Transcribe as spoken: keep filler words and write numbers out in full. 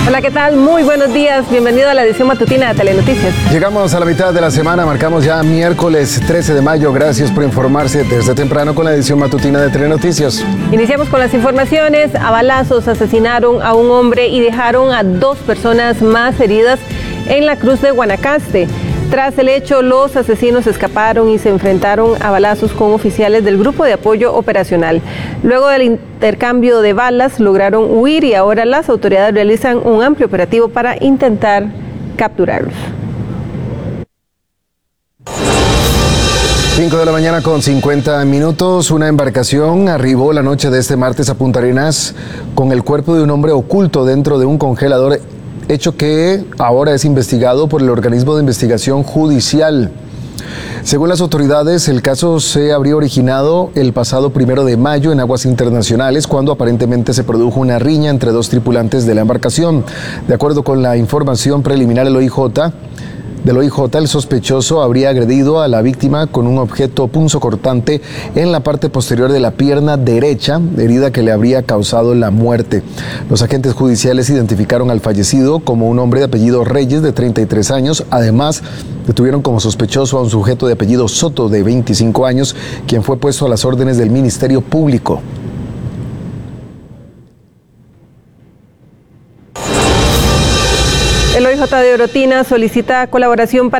Hola, ¿qué tal? Muy buenos días. Bienvenido a la edición matutina de Telenoticias. Llegamos a la mitad de la semana, marcamos ya miércoles trece de mayo. Gracias por informarse desde temprano con la edición matutina de Telenoticias. Iniciamos con las informaciones. A balazos asesinaron a un hombre y dejaron a dos personas más heridas en la Cruz de Guanacaste. Tras el hecho, los asesinos escaparon y se enfrentaron a balazos con oficiales del Grupo de Apoyo Operacional. Luego del intercambio de balas, lograron huir y ahora las autoridades realizan un amplio operativo para intentar capturarlos. cinco de la mañana con cincuenta minutos, una embarcación arribó la noche de este martes a Punta Arenas con el cuerpo de un hombre oculto dentro de un congelador, hecho que ahora es investigado por el organismo de investigación judicial. Según las autoridades, el caso se habría originado el pasado primero de mayo en aguas internacionales, cuando aparentemente se produjo una riña entre dos tripulantes de la embarcación. De acuerdo con la información preliminar del O I J, Del O I J, el sospechoso habría agredido a la víctima con un objeto punzocortante en la parte posterior de la pierna derecha, herida que le habría causado la muerte. Los agentes judiciales identificaron al fallecido como un hombre de apellido Reyes, de treinta y tres años. Además, detuvieron como sospechoso a un sujeto de apellido Soto, de veinticinco años, quien fue puesto a las órdenes del Ministerio Público. El O I J de Orotina solicita colaboración para